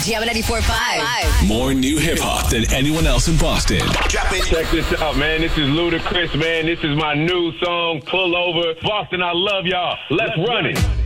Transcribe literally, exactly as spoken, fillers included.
Jam ninety-four point five. More new hip hop than anyone else in Boston. Drop it. Check this out, man. This is Ludacris, man. This is my new song, Pull Over. Boston, I love y'all. Let's, Let's run it.